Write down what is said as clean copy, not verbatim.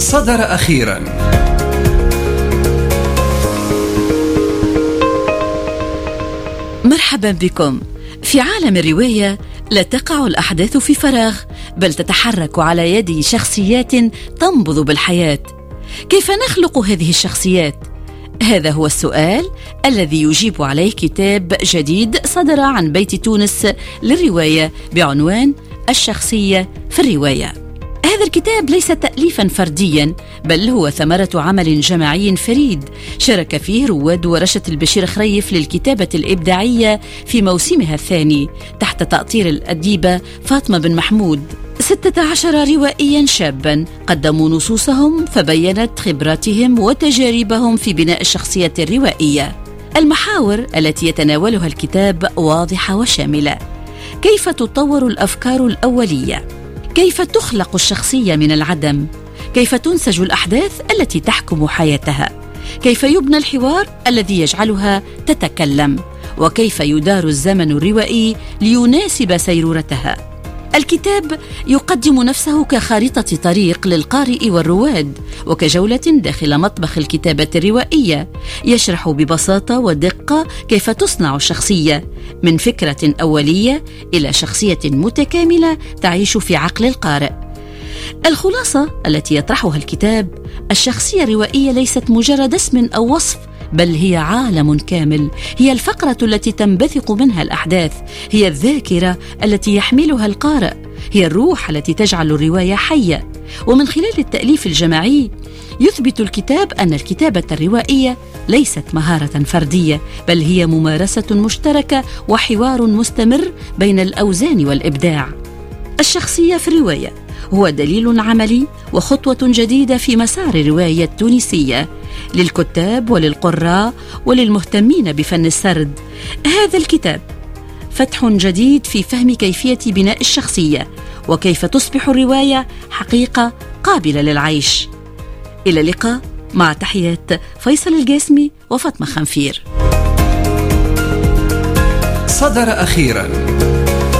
صدر أخيرا. مرحبا بكم. في عالم الرواية لا تقع الأحداث في فراغ، بل تتحرك على يد شخصيات تنبض بالحياة. كيف نخلق هذه الشخصيات؟ هذا هو السؤال الذي يجيب عليه كتاب جديد صدر عن بيت تونس للرواية بعنوان الشخصية في الرواية. هذا الكتاب ليس تأليفا فرديا، بل هو ثمرة عمل جماعي فريد شارك فيه رواد ورشة البشير خريف للكتابة الإبداعية في موسمها الثاني تحت تأطير الأديبة فاطمة بن محمود. 16 روائيا شابا قدموا نصوصهم فبينت خبراتهم وتجاربهم في بناء الشخصية الروائية. المحاور التي يتناولها الكتاب واضحة وشاملة. كيف تطور الأفكار الأولية؟ كيف تخلق الشخصية من العدم؟ كيف تنسج الأحداث التي تحكم حياتها؟ كيف يبنى الحوار الذي يجعلها تتكلم؟ وكيف يدار الزمن الروائي ليناسب سيرورتها؟ الكتاب يقدم نفسه كخارطة طريق للقارئ والرواد، وكجولة داخل مطبخ الكتابة الروائية. يشرح ببساطة ودقة كيف تصنع الشخصية من فكرة أولية إلى شخصية متكاملة تعيش في عقل القارئ. الخلاصة التي يطرحها الكتاب: الشخصية الروائية ليست مجرد اسم أو وصف، بل هي عالم كامل. هي الفقرة التي تنبثق منها الأحداث، هي الذاكرة التي يحملها القارئ، هي الروح التي تجعل الرواية حية. ومن خلال التأليف الجماعي يثبت الكتاب أن الكتابة الروائية ليست مهارة فردية، بل هي ممارسة مشتركة وحوار مستمر بين الأوزان والإبداع. الشخصية في الرواية هو دليل عملي وخطوة جديدة في مسار الرواية التونسية للكتاب وللقراء وللمهتمين بفن السرد. هذا الكتاب فتح جديد في فهم كيفية بناء الشخصية وكيف تصبح الرواية حقيقة قابلة للعيش. إلى اللقاء، مع تحيات فيصل الجاسمي وفاطمة خنفير. صدر أخيرا.